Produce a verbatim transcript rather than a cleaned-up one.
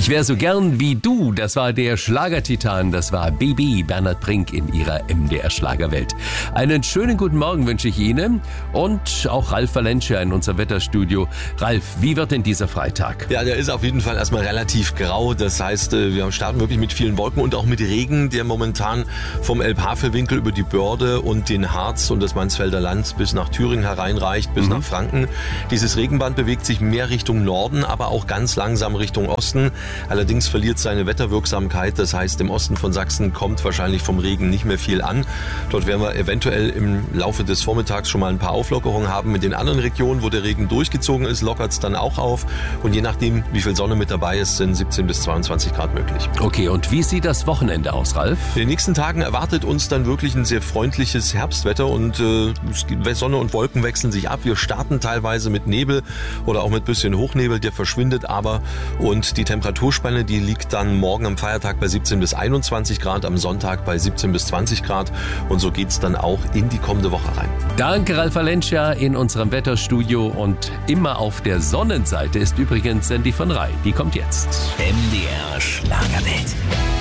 Ich wäre so gern wie du. Das war der Schlagertitan. Das war B B, Bernhard Brink in ihrer M D R-Schlagerwelt. Einen schönen guten Morgen wünsche ich Ihnen und auch Ralf Valencia in unser Wetterstudio. Ralf, wie wird denn dieser Freitag? Ja, der ist auf jeden Fall erstmal relativ grau. Das heißt, wir starten wirklich mit vielen Wolken und auch mit Regen, der momentan vom Elbhavelwinkel über die Börde und den Harz und das Mansfelder Land bis nach Thüringen hereinreicht, bis mhm. nach Franken. Dieses Regenband bewegt sich mehr Richtung Norden, aber auch ganz langsam Richtung Osten. Allerdings verliert seine Wetterwirksamkeit. Das heißt, im Osten von Sachsen kommt wahrscheinlich vom Regen nicht mehr viel an. Dort werden wir eventuell im Laufe des Vormittags schon mal ein paar Auflockerungen haben. Mit den anderen Regionen, wo der Regen durchgezogen ist, lockert es dann auch auf. Und je nachdem, wie viel Sonne mit dabei ist, sind siebzehn bis zweiundzwanzig Grad möglich. Okay, und wie sieht das Wochenende aus, Ralf? In den nächsten Tagen erwartet uns dann wirklich ein sehr freundliches Herbstwetter und äh, Sonne und Wolken wechseln sich ab. Wir starten teilweise mit Nebel oder auch mit bisschen Hochnebel, der verschwindet aber. Und die Temperaturspanne, die liegt dann morgen am Feiertag bei siebzehn bis einundzwanzig Grad, am Sonntag bei siebzehn bis zwanzig Grad. Und so geht's dann auch in die kommende Woche rein. Danke, Ralf Valencia in unserem Wetterstudio. Und immer auf der Sonnenseite ist übrigens Sandy von Rey. Die kommt jetzt. M D R Schlagerwelt.